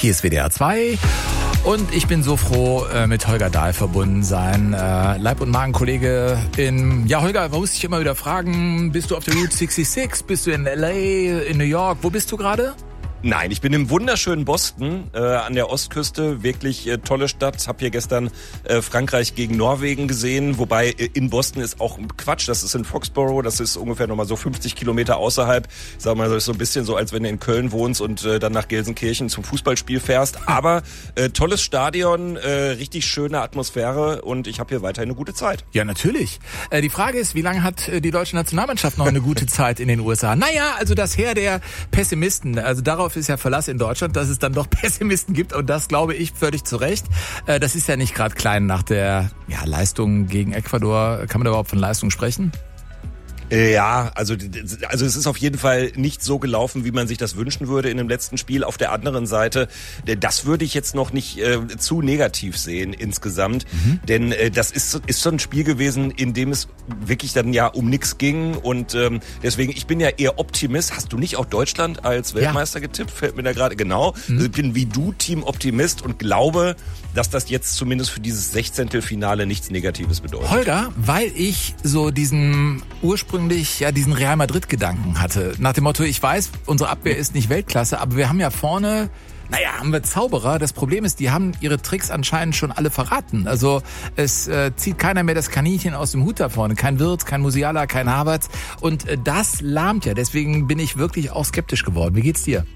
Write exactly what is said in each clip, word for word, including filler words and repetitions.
Hier ist W D R zwei und ich bin so froh, mit Holger Dahl verbunden sein. Leib- und Magenkollege in... Ja, Holger, man muss dich immer wieder fragen, bist du auf der Route sechsundsechzig? Bist du in L A, in New York? Wo bist du gerade? Nein, ich bin im wunderschönen Boston äh, an der Ostküste, wirklich äh, tolle Stadt. Hab hier gestern äh, Frankreich gegen Norwegen gesehen, wobei äh, in Boston ist auch Quatsch, das ist in Foxborough, das ist ungefähr nochmal so fünfzig Kilometer außerhalb. Ich sag mal, das ist so ein bisschen so, als wenn du in Köln wohnst und äh, dann nach Gelsenkirchen zum Fußballspiel fährst. Aber äh, tolles Stadion, äh, richtig schöne Atmosphäre und ich habe hier weiterhin eine gute Zeit. Ja, natürlich. Äh, die Frage ist, wie lange hat äh, die deutsche Nationalmannschaft noch eine gute Zeit in den U S A? Naja, also das Heer der Pessimisten, also darauf ist ja Verlass in Deutschland, dass es dann doch Pessimisten gibt und das glaube ich völlig zu Recht. Das ist ja nicht gerade klein nach der ja, Leistung gegen Ecuador. Kann man da überhaupt von Leistung sprechen? Ja, also also es ist auf jeden Fall nicht so gelaufen, wie man sich das wünschen würde in dem letzten Spiel. Auf der anderen Seite, das würde ich jetzt noch nicht äh, zu negativ sehen insgesamt, mhm. denn äh, das ist ist so ein Spiel gewesen, in dem es wirklich dann ja um nichts ging und ähm, deswegen, ich bin ja eher Optimist. Hast du nicht auch Deutschland als Weltmeister ja. getippt? Fällt mir da gerade genau. Mhm. Also ich bin wie du Team Optimist und glaube, dass das jetzt zumindest für dieses Sechzehntelfinale nichts Negatives bedeutet. Holger, weil ich so diesen ursprünglich ja diesen Real Madrid-Gedanken hatte. Nach dem Motto, ich weiß, unsere Abwehr ist nicht Weltklasse, aber wir haben ja vorne, naja, haben wir Zauberer. Das Problem ist, die haben ihre Tricks anscheinend schon alle verraten. Also es äh, zieht keiner mehr das Kaninchen aus dem Hut da vorne. Kein Wirtz, kein Musiala, kein Havertz. Und äh, das lahmt ja. Deswegen bin ich wirklich auch skeptisch geworden. Wie geht's dir?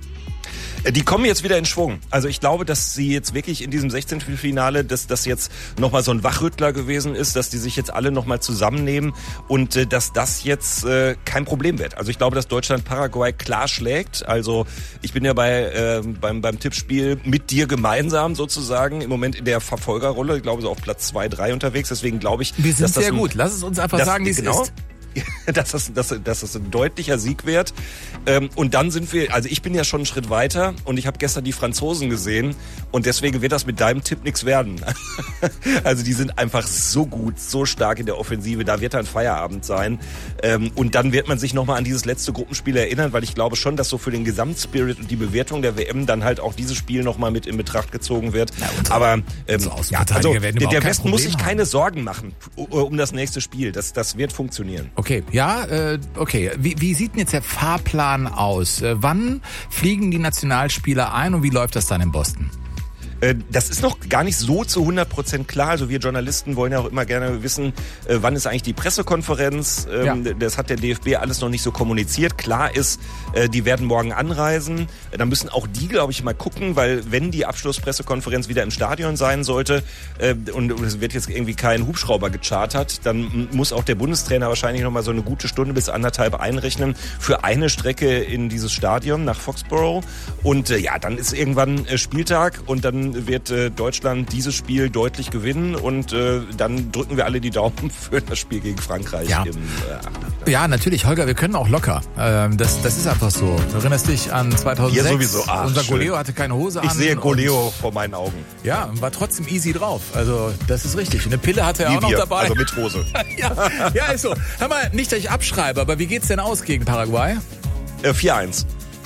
Die kommen jetzt wieder in Schwung. Also ich glaube, dass sie jetzt wirklich in diesem Sechzehntelfinale, dass das jetzt nochmal so ein Wachrüttler gewesen ist, dass die sich jetzt alle nochmal zusammennehmen und äh, dass das jetzt äh, kein Problem wird. Also ich glaube, dass Deutschland Paraguay klar schlägt. Also ich bin ja bei äh, beim beim Tippspiel mit dir gemeinsam sozusagen im Moment in der Verfolgerrolle. Ich glaube so auf Platz zwei, drei unterwegs. Deswegen glaube ich, wir sind dass das sehr ein, gut. Lass es uns einfach das, sagen, wie es genau, ist. Dass das, dass, dass das ein deutlicher Sieg wird. Ähm, und dann sind wir, also ich bin ja schon einen Schritt weiter und ich habe gestern die Franzosen gesehen und deswegen wird das mit deinem Tipp nichts werden. Also die sind einfach so gut, so stark in der Offensive, da wird dann Feierabend sein. Ähm, und dann wird man sich nochmal an dieses letzte Gruppenspiel erinnern, weil ich glaube schon, dass so für den Gesamtspirit und die Bewertung der W M dann halt auch dieses Spiel nochmal mit in Betracht gezogen wird. Ja, so, aber ähm, so ja, also der, der Westen muss sich haben. keine Sorgen machen um das nächste Spiel. Das, das wird funktionieren. Okay, ja, äh, okay. Wie, wie sieht denn jetzt der Fahrplan aus? Äh, wann fliegen die Nationalspieler ein und wie läuft das dann in Boston? Das ist noch gar nicht so zu hundert Prozent klar. Also wir Journalisten wollen ja auch immer gerne wissen, wann ist eigentlich die Pressekonferenz. Ja. Das hat der D F B alles noch nicht so kommuniziert. Klar ist, die werden morgen anreisen. Da müssen auch die, glaube ich, mal gucken, weil wenn die Abschlusspressekonferenz wieder im Stadion sein sollte und es wird jetzt irgendwie kein Hubschrauber gechartert, dann muss auch der Bundestrainer wahrscheinlich noch mal so eine gute Stunde bis anderthalb einrechnen für eine Strecke in dieses Stadion nach Foxborough. Und ja, dann ist irgendwann Spieltag und dann wird äh, Deutschland dieses Spiel deutlich gewinnen und äh, dann drücken wir alle die Daumen für das Spiel gegen Frankreich. Ja, im, äh, ja natürlich, Holger, wir können auch locker. Ähm, das, das ist einfach so. Du erinnerst dich an zweitausendsechs? Ja, sowieso. Ach, unser schön. Goleo hatte keine Hose an. Ich sehe Goleo vor meinen Augen. Ja, war trotzdem easy drauf. Also das ist richtig. Eine Pille hatte er Wie auch noch wir, dabei. Also mit Hose. ja, ja, ist so. Hör mal, nicht, dass ich abschreibe, aber wie geht's denn aus gegen Paraguay? Äh, vier eins.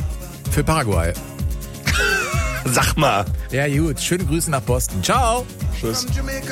Für Paraguay. Sag mal. Ja, gut. Schöne Grüße nach Boston. Ciao. Tschüss.